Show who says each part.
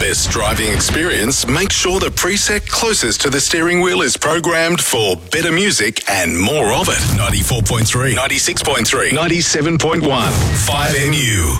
Speaker 1: best driving experience, make sure the preset closest to the steering wheel is programmed for better music and more of it. 94.3, 96.3, 97.1, 5NU.